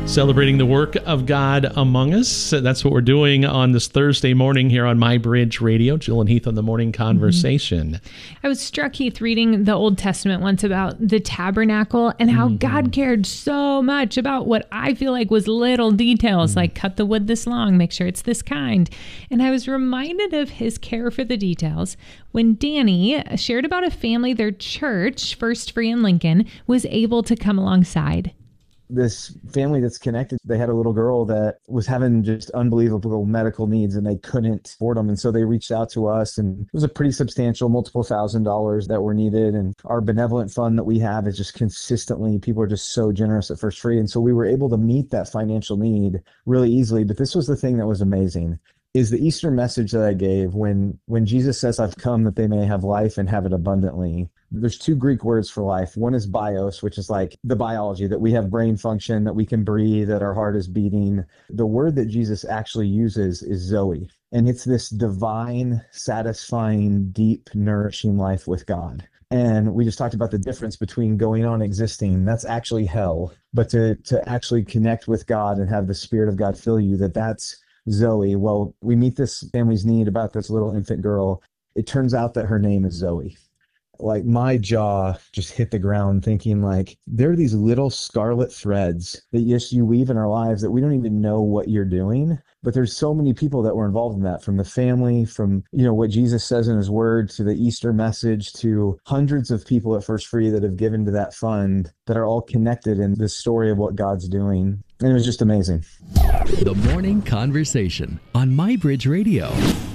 Celebrating the work of God among us. That's what we're doing on this Thursday morning here on My Bridge Radio. Jill and Heath on the Morning Conversation. I was struck, Heath, reading the Old Testament once about the tabernacle and how God cared so much about what I feel like was little details, like cut the wood this long, make sure it's this kind. And I was reminded of his care for the details when Danny shared about a family their church, First Free in Lincoln, was able to come alongside. This family that's connected, they had a little girl that was having just unbelievable medical needs and they couldn't afford them. And so they reached out to us, and it was a pretty substantial, multiple $1,000s that were needed. And our benevolent fund that we have is just consistently, people are just so generous at First Free. And so we were able to meet that financial need really easily. But this was the thing that was amazing, is the Easter message that I gave when Jesus says, I've come that they may have life and have it abundantly. There's two Greek words for life. One is bios, which is like the biology, that we have brain function, that we can breathe, that our heart is beating. The word that Jesus actually uses is Zoe. And it's this divine, satisfying, deep, nourishing life with God. And we just talked about the difference between going on existing, that's actually hell, but to actually connect with God and have the Spirit of God fill you, that's Zoe. Well, we meet this family's need about this little infant girl. It turns out that her name is Zoe. Like, my jaw just hit the ground thinking, like, there are these little scarlet threads that you weave in our lives that we don't even know what you're doing. But there's so many people that were involved in that, from the family, from, what Jesus says in his word, to the Easter message, to hundreds of people at First Free that have given to that fund, that are all connected in this story of what God's doing. And it was just amazing. The Morning Conversation on My Bridge Radio.